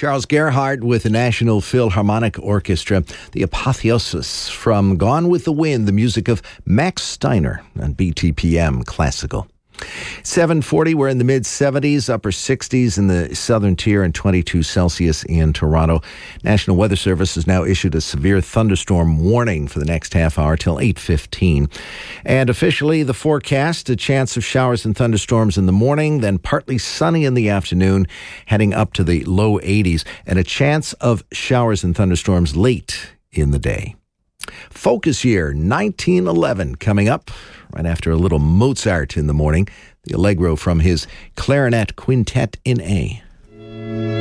Charles Gerhardt with the National Philharmonic Orchestra, the Apotheosis from Gone with the Wind, the music of Max Steiner on BTPM Classical. 7:40, we're in the mid-70s, upper 60s in the southern tier and 22 Celsius in Toronto. National Weather Service has now issued a severe thunderstorm warning for the next half hour till 8:15. And officially, the forecast, a chance of showers and thunderstorms in the morning, then partly sunny in the afternoon, heading up to the low 80s, and a chance of showers and thunderstorms late in the day. Focus year 1911 coming up right after a little Mozart in the morning, the Allegro from his Clarinet Quintet in A.